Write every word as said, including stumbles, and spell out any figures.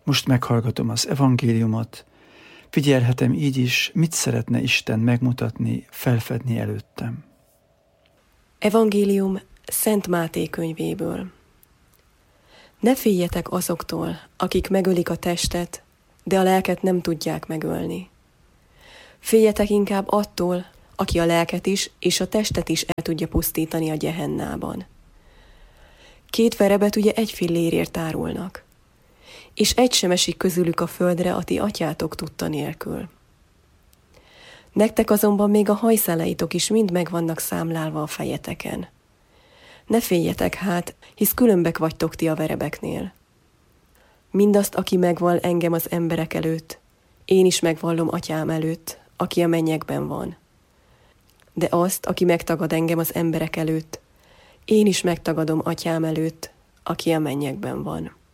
Most meghallgatom az evangéliumot, figyelhetem így is, mit szeretne Isten megmutatni, felfedni előttem. Evangélium Szent Máté könyvéből. Ne féljetek azoktól, akik megölik a testet, de a lelket nem tudják megölni. Féljetek inkább attól, aki a lelket is és a testet is el tudja pusztítani a gyehennában. Két verebet ugye egy fillérért árulnak, és egy sem esik közülük a földre a ti atyátok tudta nélkül. Nektek azonban még a hajszáleitok is mind meg vannak számlálva a fejeteken. Ne féljetek hát, hisz különbek vagytok ti a verebeknél. Mindazt, aki megvall engem az emberek előtt, én is megvallom atyám előtt, aki a mennyekben van. De azt, aki megtagad engem az emberek előtt, én is megtagadom atyám előtt, aki a mennyekben van.